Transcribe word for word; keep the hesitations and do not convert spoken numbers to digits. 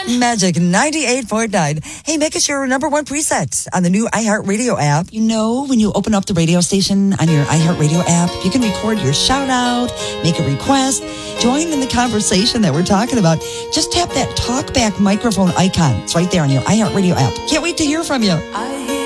Magic ninety-eight point nine. Hey, make us your number one preset on the new iHeartRadio app. You know, when you open up the radio station on your iHeartRadio app, you can record your shout out, make a request, join in the conversation that we're talking about. Just tap that talkback microphone icon. It's right there on your iHeartRadio app. Can't wait to hear from you. I